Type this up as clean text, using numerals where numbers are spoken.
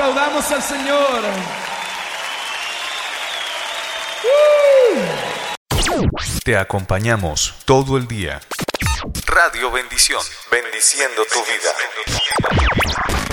Aplaudamos al Señor. Te acompañamos todo el día. Radio Bendición, bendiciendo tu vida.